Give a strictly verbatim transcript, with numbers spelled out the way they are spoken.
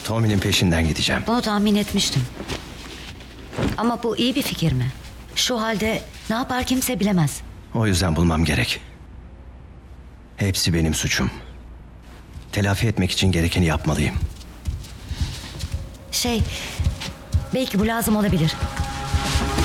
Tommy'nin peşinden gideceğim. Bunu tahmin etmiştim. Ama bu iyi bir fikir mi? Şu halde ne yapar kimse bilemez. O yüzden bulmam gerek. Hepsi benim suçum. Telafi etmek için gerekeni yapmalıyım. Şey, belki bu lazım olabilir.